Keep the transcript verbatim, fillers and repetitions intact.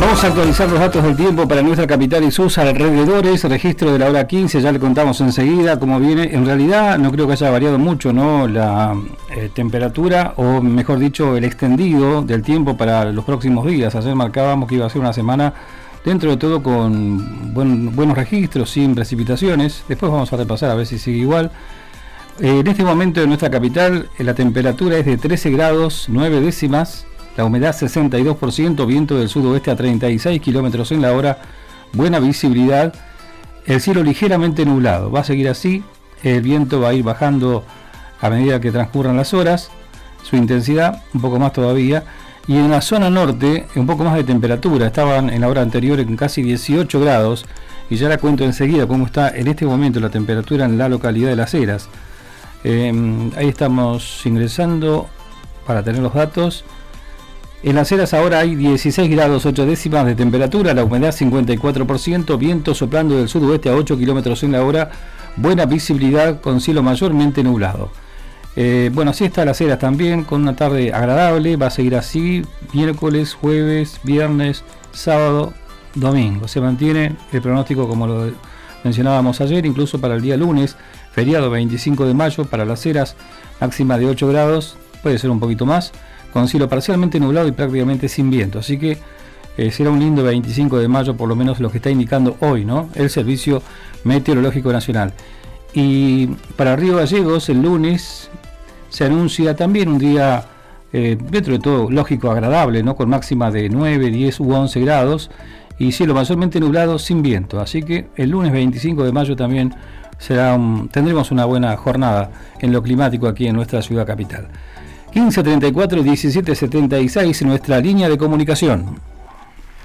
Vamos a actualizar los datos del tiempo para nuestra capital y sus alrededores. Registro de la hora quince, ya le contamos enseguida cómo viene. En realidad no creo que haya variado mucho, ¿no? La eh, temperatura, o mejor dicho, el extendido del tiempo para los próximos días. Ayer marcábamos que iba a ser una semana, dentro de todo, con buen, buenos registros, sin precipitaciones. Después vamos a repasar a ver si sigue igual. Eh, en este momento en nuestra capital eh, la temperatura es de trece grados nueve décimas. La humedad sesenta y dos por ciento, viento del sudoeste a treinta y seis kilómetros en la hora, buena visibilidad, el cielo ligeramente nublado. Va a seguir así, el viento va a ir bajando a medida que transcurran las horas, su intensidad un poco más todavía, y en la zona norte un poco más de temperatura. Estaban en la hora anterior en casi dieciocho grados, y ya la cuento enseguida cómo está en este momento la temperatura en la localidad de Las Heras. Eh, ahí estamos ingresando para tener los datos. En Las Heras ahora hay dieciséis grados ocho décimas de temperatura, la humedad cincuenta y cuatro por ciento, viento soplando del sudoeste a ocho kilómetros en la hora, buena visibilidad con cielo mayormente nublado. Eh, bueno, así está Las Heras también, con una tarde agradable. Va a seguir así miércoles, jueves, viernes, sábado, domingo. Se mantiene el pronóstico como lo mencionábamos ayer, incluso para el día lunes, feriado veinticinco de mayo, para Las Heras, máxima de ocho grados, puede ser un poquito más, con cielo parcialmente nublado y prácticamente sin viento. Así que eh, será un lindo veinticinco de mayo, por lo menos lo que está indicando hoy, ¿no?, el Servicio Meteorológico Nacional. Y para Río Gallegos, el lunes se anuncia también un día, eh, dentro de todo, lógico, agradable, ¿no?, con máxima de nueve, diez u once grados y cielo mayormente nublado sin viento. Así que el lunes veinticinco de mayo también será un, tendremos una buena jornada en lo climático aquí en nuestra ciudad capital. quince treinta y cuatro, diecisiete setenta y seis, nuestra línea de comunicación.